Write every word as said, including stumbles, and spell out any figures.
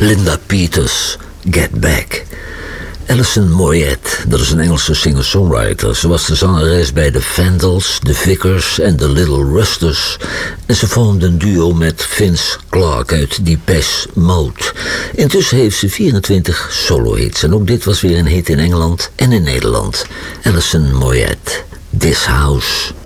Linda Peters, Get Back. Alison Moyet, dat is een Engelse singer-songwriter. Ze was de zangeres bij de Vandals, de Vickers en de Little Rusters. En ze vormde een duo met Vince Clarke uit Depeche Mode. Intussen heeft ze vierentwintig solo-hits. En ook dit was weer een hit in Engeland en in Nederland. Alison Moyet, This House.